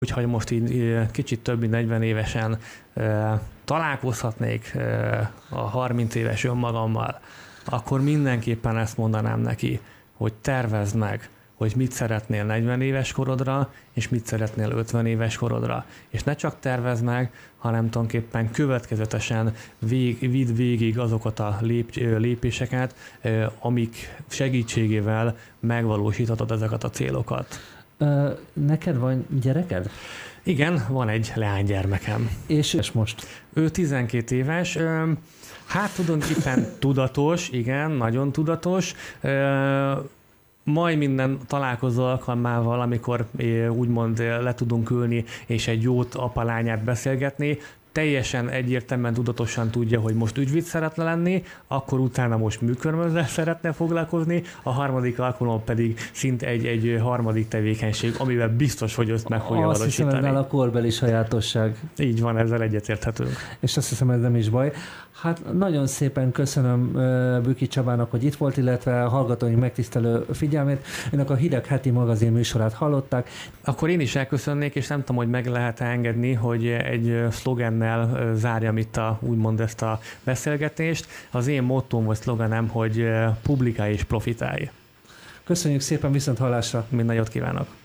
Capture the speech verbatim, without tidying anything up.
Hogyha most így kicsit több mint negyven évesen találkozhatnék a harminc éves önmagammal, akkor mindenképpen ezt mondanám neki, hogy tervezd meg, hogy mit szeretnél negyven éves korodra, és mit szeretnél ötven éves korodra. És ne csak tervezd meg, hanem tulajdonképpen következetesen vég, vidd végig azokat a lép, lépéseket, amik segítségével megvalósíthatod ezeket a célokat. Ö, neked van gyereked? Igen, van egy leánygyermekem. És, és most? Ő tizenkét éves. Hát tulajdonképpen tudatos, igen, nagyon tudatos. Majd minden találkozó alkalmával, amikor úgymond le tudunk ülni, és egy jót apa-lányát beszélgetni, teljesen egyértelműen tudatosan tudja, hogy most ügyvéd szeretne lenni, akkor utána most műkörmözzel szeretne foglalkozni, a harmadik alkalommal pedig szinte egy, egy harmadik tevékenység, amivel biztos, hogy ezt meg fogja valósítani. Azt hiszem, ez a korbeli sajátosság. Így van, ezzel egyetérthetünk. És azt hiszem, ez nem is baj. Hát nagyon szépen köszönöm Büki Csabának, hogy itt volt, illetve a hallgatóink megtisztelő figyelmét. Önök a Hideg heti magazin műsorát hallották. Akkor én is elköszönnék, és nem tudom, hogy meg lehet engedni, hogy egy szlogennel zárjam itt a, úgymond ezt a beszélgetést. Az én mottóm vagy szlogenem, hogy publikálj és profitálj. Köszönjük szépen, viszont hallásra. Minden jót kívánok.